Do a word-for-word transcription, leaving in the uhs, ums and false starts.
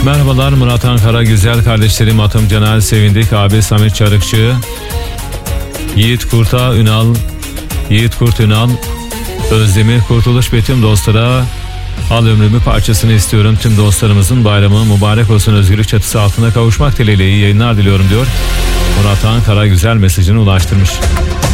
Merhabalar Murat Ankara, güzel kardeşlerim Atım Caner Sevindik, abi Samet Çarıkçı, Yiğit Kurta Ünal, Yiğit Kurt Ünal, Özdemir Kurtuluş ve tüm dostlara Al Ömrümü parçasını istiyorum. Tüm dostlarımızın bayramı mübarek olsun, özgürlük çatısı altına kavuşmak dileğiyle iyi yayınlar diliyorum diyor. Murat Ankara güzel mesajını ulaştırmış.